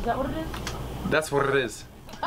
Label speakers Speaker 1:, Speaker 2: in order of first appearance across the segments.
Speaker 1: that what it is?
Speaker 2: That's what it is.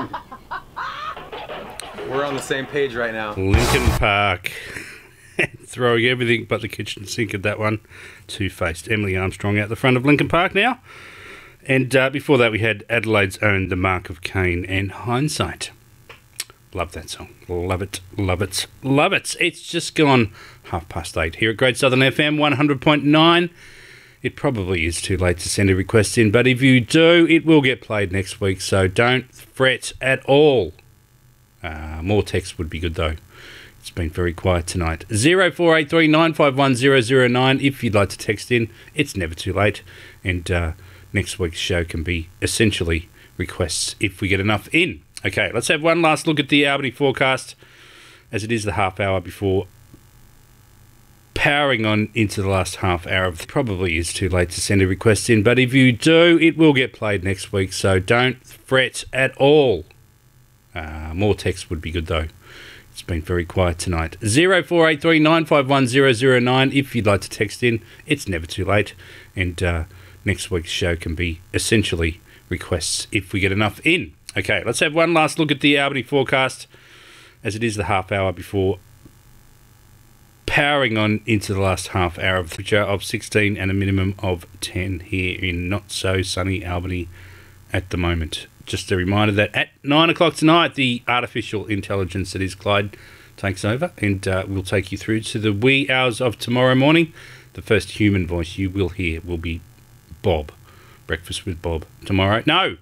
Speaker 2: We're on the same page right now.
Speaker 3: Lincoln Park. Throwing everything but the kitchen sink at that one. Two-faced Emily Armstrong out the front of Lincoln Park now. And before that we had Adelaide's own The Mark of Cain and Hindsight. Love that song. Love it, love it, love it. It's just gone 8:30 here at Great Southern FM 100.9. It probably is too late to send a request in, but if you do, it will get played next week, so don't fret at all. More text would be good, though. It's been very quiet tonight. 0483 951 009 if you'd like to text in. It's never too late, and next week's show can be essentially requests if we get enough in. Okay, let's have one last look at the Albany forecast, as it is the half hour before powering on into the last half hour. Probably is too late to send a request in, but if you do, it will get played next week, so don't fret at all. More text would be good, though. It's been very quiet tonight. 0483 951 009 if you'd like to text in. It's never too late, and next week's show can be essentially requests if we get enough in. Okay, let's have one last look at the Albany forecast, as it is the half hour before powering on into the last half hour of the temperature of 16 and a minimum of 10 here in not so sunny Albany at the moment. Just a reminder that at 9 o'clock tonight, the artificial intelligence that is Clyde takes over, and we'll take you through to the wee hours of tomorrow morning. The first human voice you will hear will be Bob. Breakfast with Bob tomorrow. No!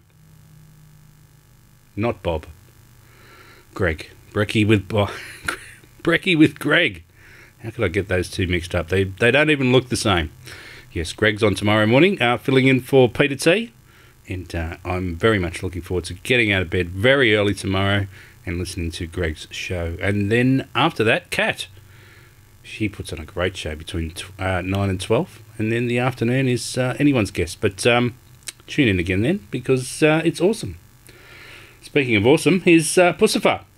Speaker 3: Not Bob. Greg. Brekkie with Bob. Brekkie with Greg. How could I get those two mixed up? They don't even look the same. Yes, Greg's on tomorrow morning, filling in for Peter T. And I'm very much looking forward to getting out of bed very early tomorrow and listening to Greg's show. And then after that, Kat. She puts on a great show between 9 and 12. And then the afternoon is anyone's guess. But tune in again then, because it's awesome. Speaking of awesome, here's Pussifer.